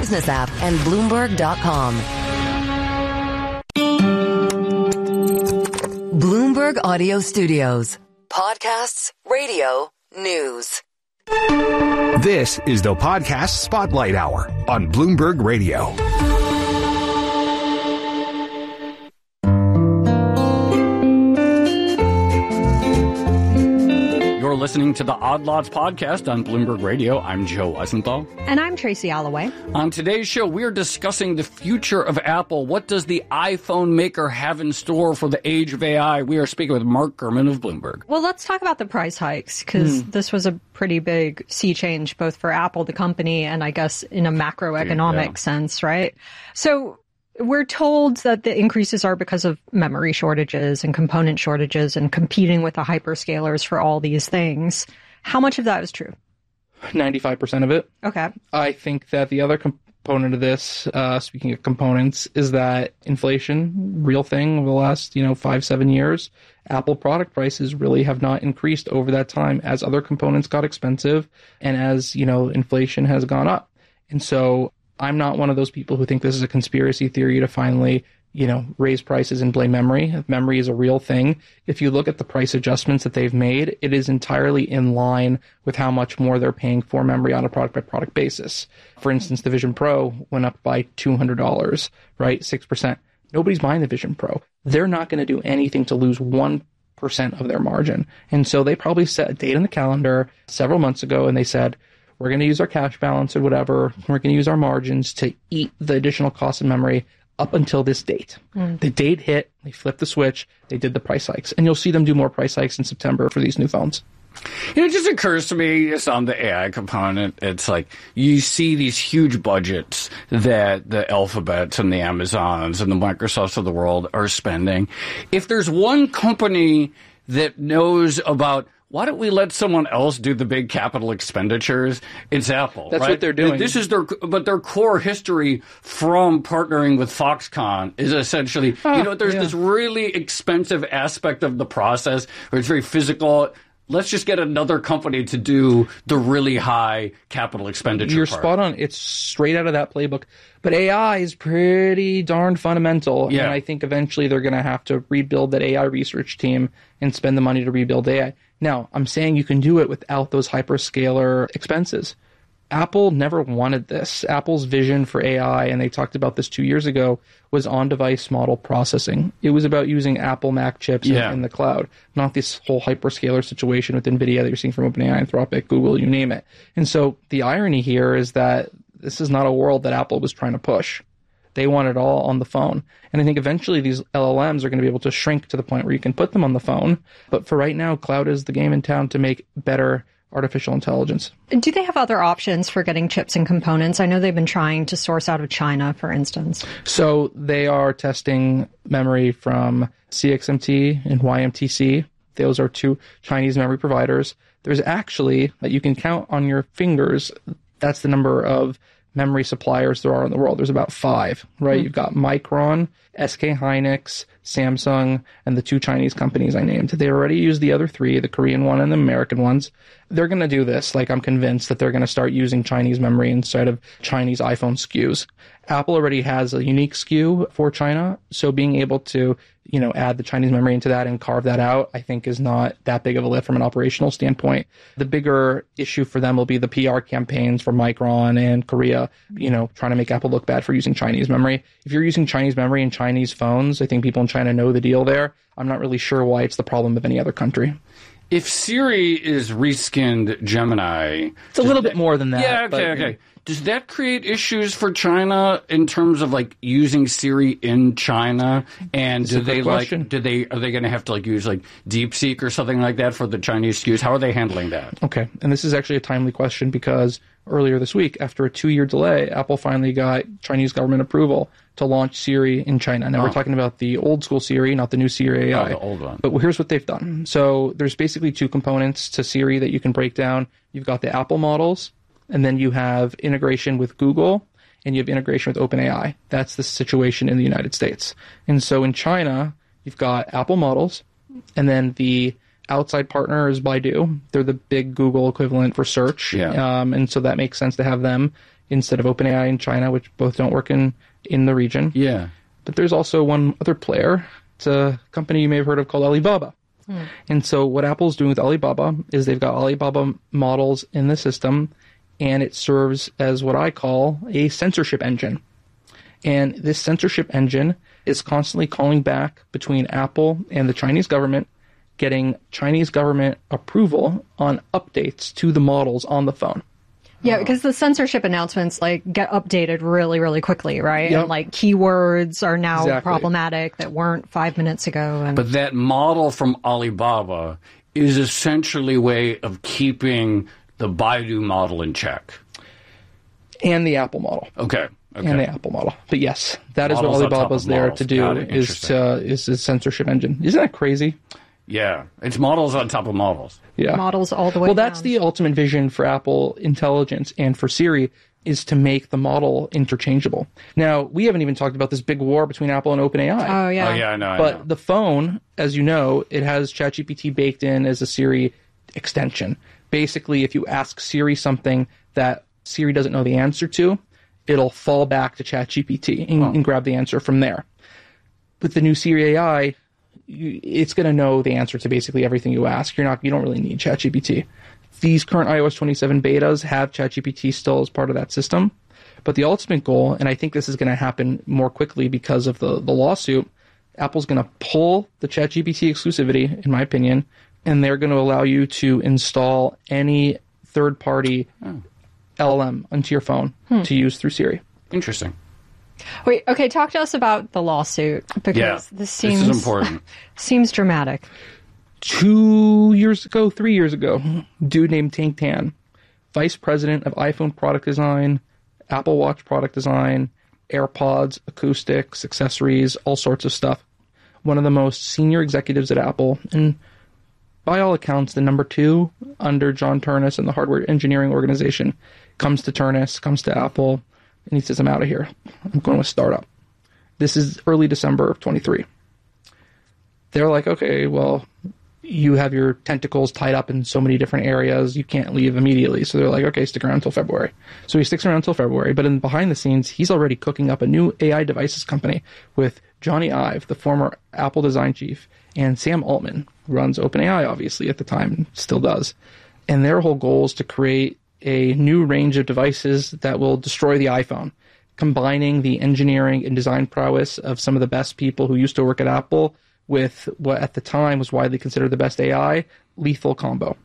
Business app, and Bloomberg.com. Bloomberg Audio Studios. Podcasts, radio, news. This is the Podcast Spotlight Hour on Bloomberg Radio. You're listening to the Odd Lots podcast on Bloomberg Radio. I'm Joe Weisenthal. And I'm Tracy Alloway. On today's show, we're discussing the future of Apple. What does the iPhone maker have in store for the age of AI? We are speaking with Mark Gurman of Bloomberg. Well, let's talk about the price hikes, because this was a pretty big sea change, both for Apple, the company, and I guess in a macroeconomic sense, right? So we're told that the increases are because of memory shortages and component shortages and competing with the hyperscalers for all these things. How much of that is true? 95% of it. Okay. I think that the other component of this, speaking of components, is that inflation, real thing over the last, 5-7 years. Apple product prices really have not increased over that time as other components got expensive and as, inflation has gone up. And so I'm not one of those people who think this is a conspiracy theory to finally, raise prices and blame memory. Memory is a real thing. If you look at the price adjustments that they've made, it is entirely in line with how much more they're paying for memory on a product-by-product basis. For instance, the Vision Pro went up by $200, right? 6%. Nobody's buying the Vision Pro. They're not going to do anything to lose 1% of their margin. And so they probably set a date in the calendar several months ago, and they said, we're going to use our cash balance or whatever. We're going to use our margins to eat the additional cost of memory up until this date. The date hit, they flipped the switch, they did the price hikes. And you'll see them do more price hikes in September for these new phones. It just occurs to me, just on the AI component, it's like you see these huge budgets that the Alphabets and the Amazons and the Microsofts of the world are spending. If there's one company that knows about, why don't we let someone else do the big capital expenditures? It's Apple. That's right? what they're doing. This is their core history from partnering with Foxconn is essentially, there's this really expensive aspect of the process where it's very physical. Let's just get another company to do the really high capital expenditure You're part. spot on. It's straight out of that playbook. But AI is pretty darn fundamental. Yeah. And I think eventually they're going to have to rebuild that AI research team and spend the money to rebuild AI. Now, I'm saying you can do it without those hyperscaler expenses. Apple never wanted this. Apple's vision for AI, and they talked about this 2 years ago, was on-device model processing. It was about using Apple Mac chips in the cloud, not this whole hyperscaler situation with NVIDIA that you're seeing from OpenAI, Anthropic, Google, you name it. And so the irony here is that this is not a world that Apple was trying to push. They want it all on the phone. And I think eventually these LLMs are going to be able to shrink to the point where you can put them on the phone. But for right now, cloud is the game in town to make better artificial intelligence. Do they have other options for getting chips and components? I know they've been trying to source out of China, for instance. So they are testing memory from CXMT and YMTC. Those are two Chinese memory providers. There's actually, that you can count on your fingers, that's the number of memory suppliers there are in the world. There's about 5, right? You've got Micron, SK Hynix, Samsung, and the 2 Chinese companies I named. They already use the other 3, the Korean one and the American ones. They're going to do this. I'm convinced that they're going to start using Chinese memory instead of Chinese iPhone SKUs. Apple already has a unique SKU for China, so being able to, add the Chinese memory into that and carve that out, I think is not that big of a lift from an operational standpoint. The bigger issue for them will be the PR campaigns for Micron and Korea, trying to make Apple look bad for using Chinese memory. If you're using Chinese memory in Chinese phones, I think people in China know the deal there. I'm not really sure why it's the problem of any other country. If Siri is reskinned Gemini... It's a little bit more than that. Yeah, okay. Does that create issues for China in terms of using Siri in China? And are they going to have to use DeepSeek or something like that for the Chinese SKUs? How are they handling that? Okay, and this is actually a timely question because earlier this week, after a 2-year delay, Apple finally got Chinese government approval to launch Siri in China. Now, we're talking about the old school Siri, not the new Siri AI. Oh, the old one. But here's what they've done. So there's basically 2 components to Siri that you can break down. You've got the Apple models, and then you have integration with Google, and you have integration with OpenAI. That's the situation in the United States. And so in China, you've got Apple models, and then the outside partner is Baidu. They're the big Google equivalent for search. Yeah. And so that makes sense to have them. instead of OpenAI in China, which both don't work in the region. Yeah. But there's also one other player. It's a company you may have heard of called Alibaba. And so what Apple's doing with Alibaba is they've got Alibaba models in the system, and it serves as what I call a censorship engine. And this censorship engine is constantly calling back between Apple and the Chinese government, getting Chinese government approval on updates to the models on the phone. Yeah, because the censorship announcements get updated really, really quickly, right? Yep. And keywords are now Exactly. problematic that weren't 5 minutes ago. And But that model from Alibaba is essentially a way of keeping the Baidu model in check. And the Apple model. Okay. And the Apple model. But yes, that is Models what on top Alibaba's of there models. to do, Got it. is a censorship engine. Isn't that crazy? Yeah. It's models on top of models. Yeah. models all the way Well, that's down. the ultimate vision for Apple Intelligence and for Siri, is to make the model interchangeable. Now, we haven't even talked about this big war between Apple and OpenAI. Oh, yeah. Oh, yeah, I know. But the phone, as you know, it has ChatGPT baked in as a Siri extension. Basically, if you ask Siri something that Siri doesn't know the answer to, it'll fall back to ChatGPT and grab the answer from there. With the new Siri AI, it's going to know the answer to basically everything you ask. You don't really need ChatGPT. These current iOS 27 betas have ChatGPT still as part of that system. But the ultimate goal, and I think this is going to happen more quickly because of the lawsuit, Apple's going to pull the ChatGPT exclusivity, in my opinion, and they're going to allow you to install any third-party LLM onto your phone to use through Siri. Interesting. Wait, okay, talk to us about the lawsuit, because this is important. seems dramatic. 3 years ago, dude named Tank Tan, vice president of iPhone product design, Apple Watch product design, AirPods, acoustics, accessories, all sorts of stuff. One of the most senior executives at Apple, and by all accounts, the number 2 under John Turnus and the hardware engineering organization, comes to Turnus, comes to Apple, and he says, I'm out of here. I'm going to a startup. This is early December of 23. They're like, okay, well, you have your tentacles tied up in so many different areas, you can't leave immediately. So they're like, okay, stick around until February. So he sticks around until February, but behind the scenes, he's already cooking up a new AI devices company with Johnny Ive, the former Apple design chief, and Sam Altman, who runs OpenAI, obviously, at the time, and still does. And their whole goal is to create a new range of devices that will destroy the iPhone, combining the engineering and design prowess of some of the best people who used to work at Apple with what at the time was widely considered the best AI, lethal combo.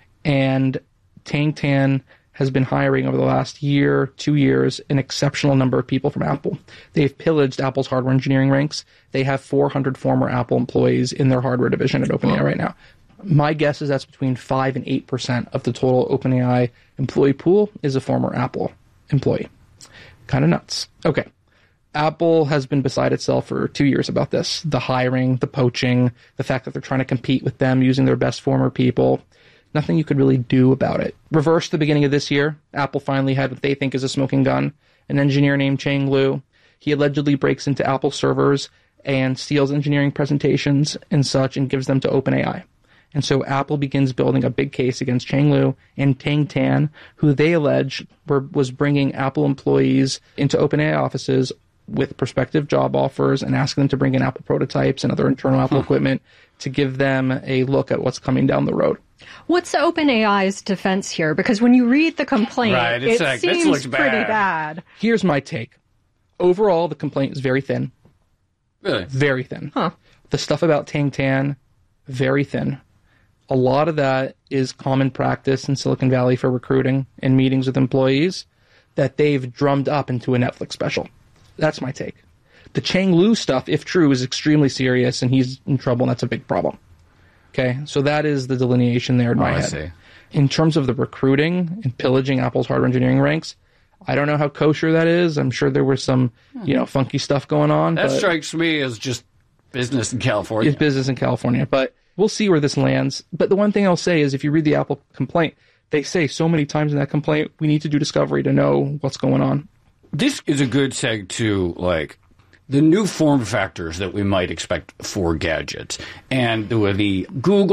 And Tank Tan has been hiring over the last year, 2 years, an exceptional number of people from Apple. They've pillaged Apple's hardware engineering ranks. They have 400 former Apple employees in their hardware division at OpenAI right now. My guess is that's between 5 and 8% of the total OpenAI employee pool is a former Apple employee. Kind of nuts. Okay. Apple has been beside itself for 2 years about this. The hiring, the poaching, the fact that they're trying to compete with them using their best former people. Nothing you could really do about it. Reverse the beginning of this year, Apple finally had what they think is a smoking gun. An engineer named Chang Liu. He allegedly breaks into Apple servers and steals engineering presentations and such and gives them to OpenAI. And so Apple begins building a big case against Chang Liu and Tank Tan, who they allege was bringing Apple employees into OpenAI offices with prospective job offers and asking them to bring in Apple prototypes and other internal Apple equipment to give them a look at what's coming down the road. What's OpenAI's defense here? Because when you read the complaint, Right, it's it like, this seems looks pretty bad. bad. Here's my take. Overall, the complaint is very thin. Really? Very thin. Huh. The stuff about Tank Tan, very thin. A lot of that is common practice in Silicon Valley for recruiting and meetings with employees that they've drummed up into a Netflix special. That's my take. The Chang Liu stuff, if true, is extremely serious and he's in trouble and that's a big problem. Okay, so that is the delineation there in my I head. see. In terms of the recruiting and pillaging Apple's hardware engineering ranks, I don't know how kosher that is. I'm sure there was some, funky stuff going on. That but strikes me as just business in California. it's business in California, but we'll see where this lands. But the one thing I'll say is if you read the Apple complaint, they say so many times in that complaint, we need to do discovery to know what's going on. This is a good seg to, the new form factors that we might expect for gadgets. And the Google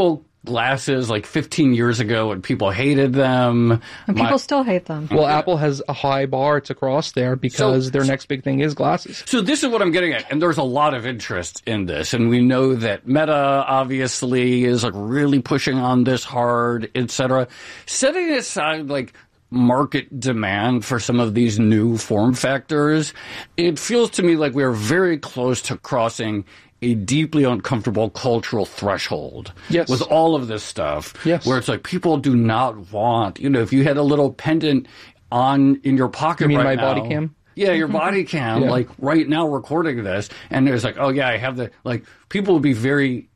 glasses like 15 years ago when people hated them. And people still hate them. Well, Apple has a high bar to cross there because their next big thing is glasses. So this is what I'm getting at. And there's a lot of interest in this. And we know that Meta obviously is like really pushing on this hard, etc. Setting aside like market demand for some of these new form factors, it feels to me like we are very close to crossing a deeply uncomfortable cultural threshold with all of this stuff, where it's like people do not want, if you had a little pendant in your pocket you mean right my now. body cam? Yeah, your body cam, like right now recording this, and there's like, oh yeah, I have people would be very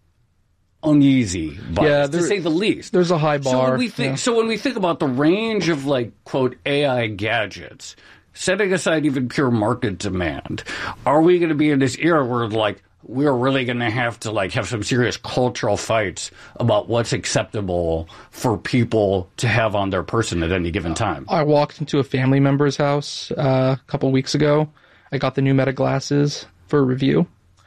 uneasy by it, to say the least. There's a high bar. So when we think about the range of quote AI gadgets, setting aside even pure market demand, are we going to be in this era where we're really going to have to have some serious cultural fights about what's acceptable for people to have on their person at any given time? I walked into a family member's house a couple weeks ago. I got the new Meta glasses for a review,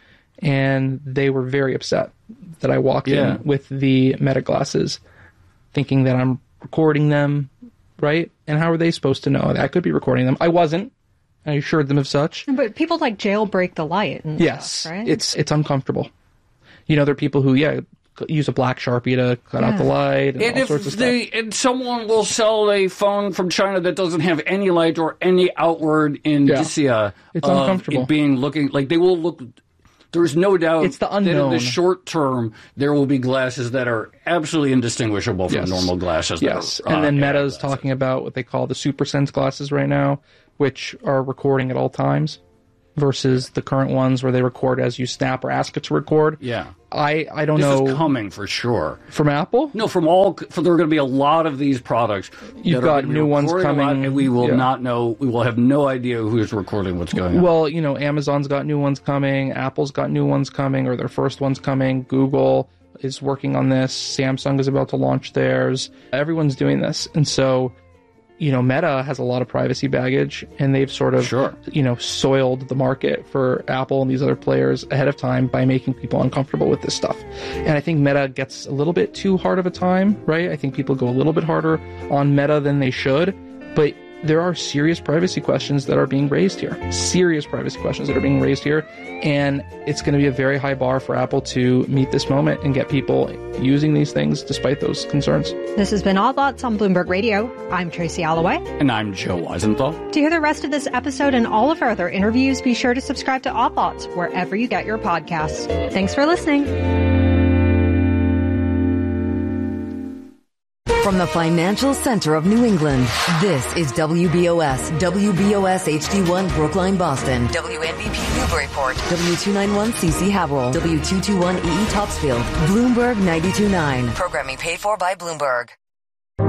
and they were very upset that I walked in with the Meta glasses, thinking that I'm recording them, right? And how are they supposed to know that I could be recording them? I wasn't. I assured them of such. But people jailbreak the light and stuff, right? It's uncomfortable. There are people who, use a black Sharpie to cut out the light and all sorts of stuff. And someone will sell a phone from China that doesn't have any light or any outward indicia it's of uncomfortable. It looking like they will look. There's no doubt it's the unknown. that in the short term there will be glasses that are absolutely indistinguishable from normal glasses. Yes, and then Meta is talking about what they call the SuperSense glasses right now, which are recording at all times, versus the current ones where they record as you snap or ask it to record. Yeah. I don't know. This is coming for sure. From Apple? No, there are going to be a lot of these products. You've got new ones coming. And we will not know, we will have no idea who's recording what's going on. Well, Amazon's got new ones coming. Apple's got new ones coming, or their first one's coming. Google is working on this. Samsung is about to launch theirs. Everyone's doing this. And so, Meta has a lot of privacy baggage, and they've sort of, soiled the market for Apple and these other players ahead of time by making people uncomfortable with this stuff. And I think Meta gets a little bit too hard of a time, right? I think people go a little bit harder on Meta than they should, but there are serious privacy questions that are being raised here. And it's going to be a very high bar for Apple to meet this moment and get people using these things despite those concerns. This has been Odd Lots on Bloomberg Radio. I'm Tracy Alloway. And I'm Joe Weisenthal. To hear the rest of this episode and all of our other interviews, be sure to subscribe to Odd Lots wherever you get your podcasts. Thanks for listening. From the financial center of New England, this is WBOS HD1 Brookline, Boston, WNBP Newburyport, W291CC Haverhill, W221EE Topsfield, Bloomberg 92.9. Programming paid for by Bloomberg.